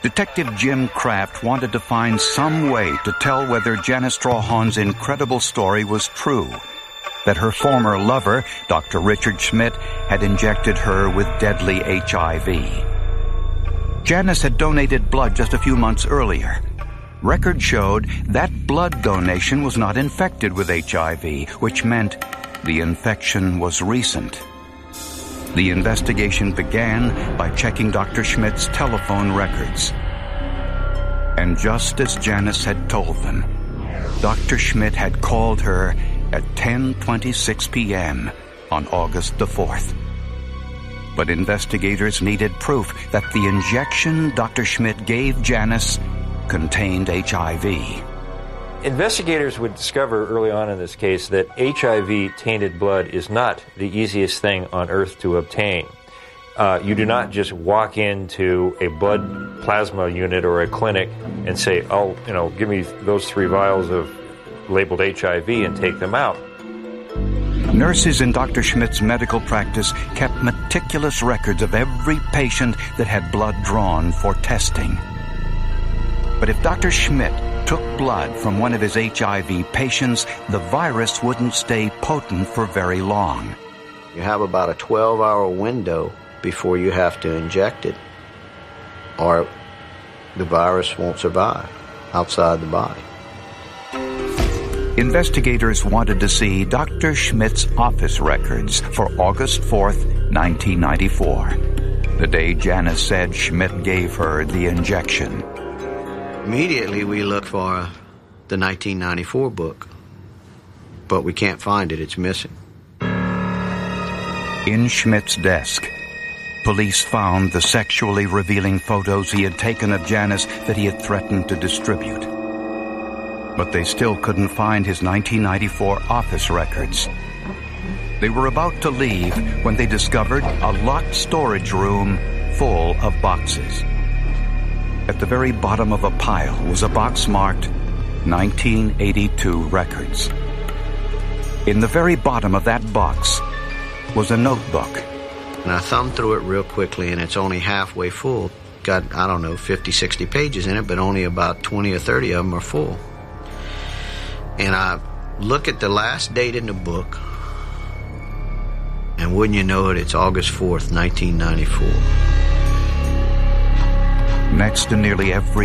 Detective Jim Kraft wanted to find some way to tell whether Janice Strawhan's incredible story was true, that her former lover, Dr. Richard Schmidt, had injected her with deadly HIV. Janice had donated blood just a few months earlier. Records showed that blood donation was not infected with HIV, which meant the infection was recent. The investigation began by checking Dr. Schmidt's telephone records. And just as Janice had told them, Dr. Schmidt had called her at 10:26 p.m. on August the 4th. But investigators needed proof that the injection Dr. Schmidt gave Janice contained HIV. Investigators would discover early on in this case that HIV-tainted blood is not the easiest thing on earth to obtain. You do not just walk into a blood plasma unit or a clinic and say, give me those 3 vials of labeled HIV and take them out. Nurses in Dr. Schmidt's medical practice kept meticulous records of every patient that had blood drawn for testing. But if Dr. Schmidt took blood from one of his HIV patients, the virus wouldn't stay potent for very long. You have about a 12-hour window before you have to inject it, or the virus won't survive outside the body. Investigators wanted to see Dr. Schmidt's office records for August 4th, 1994, the day Janice said Schmidt gave her the injection. Immediately we look for the 1994 book, but we can't find it. It's missing. In Schmidt's desk, police found the sexually revealing photos he had taken of Janice that he had threatened to distribute. But they still couldn't find his 1994 office records. They were about to leave when they discovered a locked storage room full of boxes. At the very bottom of a pile was a box marked 1982 Records. In the very bottom of that box was a notebook. And I thumbed through it real quickly, and it's only halfway full. Got, 50, 60 pages in it, but only about 20 or 30 of them are full. And I look at the last date in the book, and wouldn't you know it, it's August 4th, 1994. Next to nearly every